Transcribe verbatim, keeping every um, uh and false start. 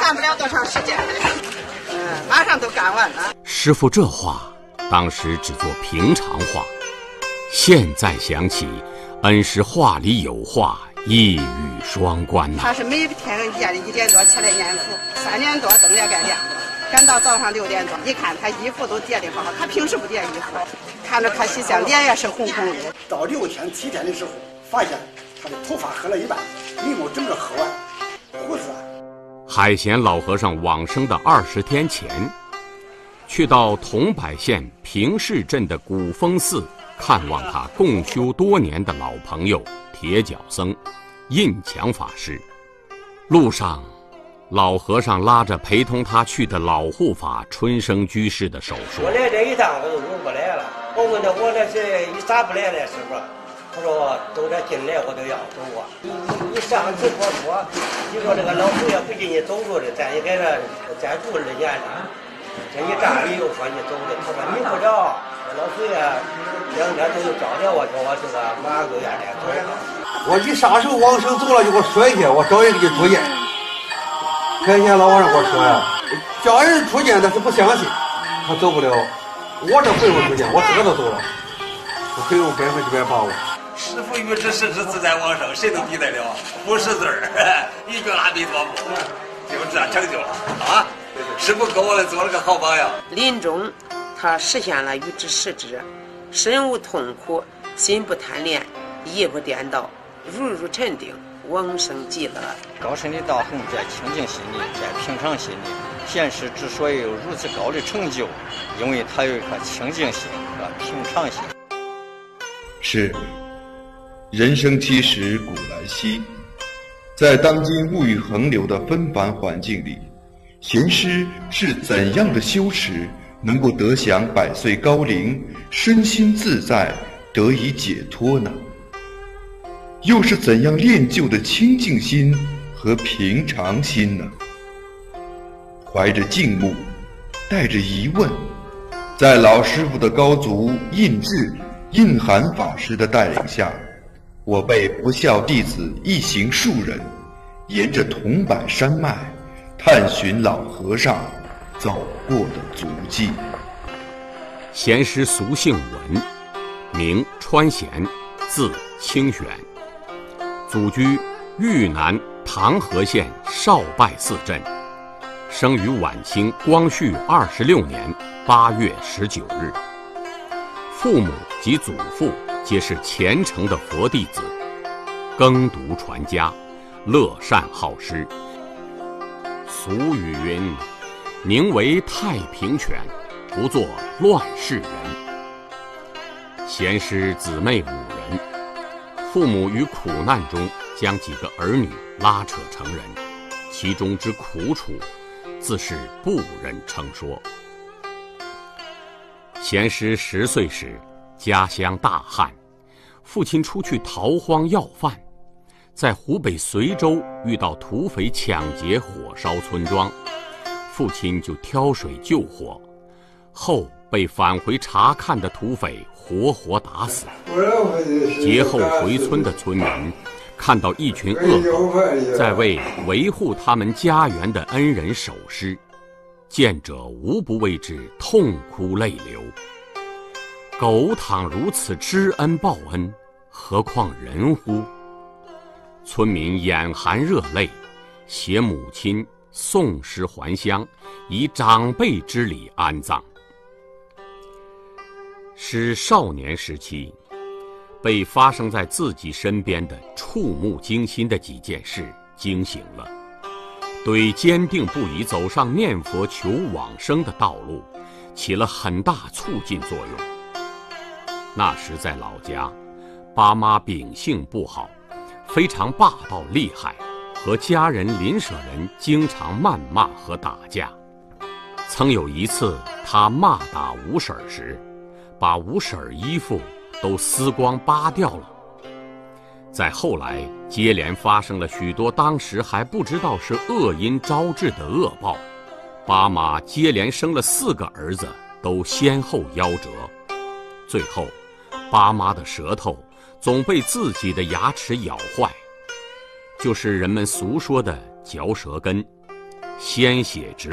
干不了多长时间了，嗯，马上都干完了。 师傅这话当时只做平常话，现在想起，恩师话里有话，一语双关呐、啊。 他是每天夜里一点多起来念佛，三点多灯也该亮了，赶到早上六点多，一看他衣服都叠得好好，他平时不叠衣服，看着可喜相，脸也是红红的。 到六天七天的时候，发现他的头发黑了一半，眉毛整个黑完，胡子。 海贤老和尚往生的二十天前，去到桐柏县平市镇的古峰寺看望他共修多年的老朋友铁脚僧印强法师。路上，老和尚拉着陪同他去的老护法春生居士的手说：“ 我来这一趟我就入不来了。我问他我这是一咋不来了，师傅？他说都这进来我都要走啊。你你你上次我说，你说这个老佛爷不进去走路的，咱也给他再住二年了。这一站里又说你走的，他说你不了，老佛爷两天都有招待我，说我这个马上就要来走了。 我一撒手往生走了，就给我摔下，我找人给出见。开天老和尚给我说呀，叫人出见他是不相信，他走不了。我这回我出见，我自个都走了，我很有百分之百把握。 师父预知时至自在往生，谁能比得了？不识字儿，一句阿弥陀佛，就这样成就了啊！师父给我们做了个好榜样。 临终，他实现了预知时至，身无痛苦，心不贪恋，意不颠倒，如如沉定，往生极乐。 高深的道行在清净心里，在平常心里。贤师之所以有如此高的成就，因为他有一颗清净心和平常心。 是。人生七十古来稀，在当今物欲横流的纷繁环境里，贤师是怎样的修持能够得享百岁高龄，身心自在，得以解脱呢？又是怎样练就的清净心和平常心呢？怀着敬慕，带着疑问，在老师傅的高足印智印涵法师的带领下，我辈不孝弟子一行数人，沿着桐柏山脉，探寻老和尚走过的足迹。 贤师俗姓文，名川贤，字清玄，祖居豫南唐河县少拜寺镇，生于晚清光绪二十六年八月十九日。父母及祖父皆是虔诚的佛弟子，耕读传家，乐善好施。俗语云：“宁为太平犬，不做乱世人。”贤师姊妹五人，父母于苦难中将几个儿女拉扯成人，其中之苦楚，自是不忍称说。贤师十岁时，家乡大旱，父亲出去逃荒要饭，在湖北随州遇到土匪抢劫火烧村庄，父亲就挑水救火，后被返回查看的土匪活活打死。劫后回村的村民看到一群恶狗在为维护他们家园的恩人守尸，见者无不为之痛哭泪流。狗倘如此知恩报恩，何况人乎？村民眼含热泪，携母亲送尸还乡，以长辈之礼安葬。使少年时期被发生在自己身边的触目惊心的几件事惊醒了，对坚定不移走上念佛求往生的道路起了很大促进作用。那时在老家，爸妈秉性不好，非常霸道厉害，和家人邻舍人经常谩骂和打架。曾有一次他骂打吴婶时，把吴婶衣服都撕光扒掉了。再后来接连发生了许多当时还不知道是恶因招致的恶报，爸妈接连生了四个儿子，都先后夭折。最后爸妈的舌头总被自己的牙齿咬坏，就是人们俗说的嚼舌根。 鲜血之